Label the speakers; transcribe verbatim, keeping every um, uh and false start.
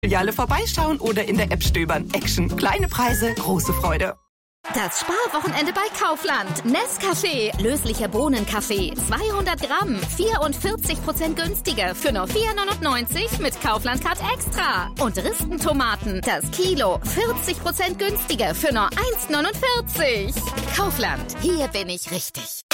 Speaker 1: Filiale vorbeischauen oder in der App stöbern. Action. Kleine Preise, große Freude.
Speaker 2: Das Sparwochenende bei Kaufland. Nescafé, löslicher Bohnenkaffee, zweihundert Gramm, vierundvierzig Prozent günstiger für nur vier neunundneunzig mit Kaufland Card Extra. Und Ristentomaten, das Kilo, vierzig Prozent günstiger für nur eins neunundvierzig. Kaufland, hier bin ich richtig.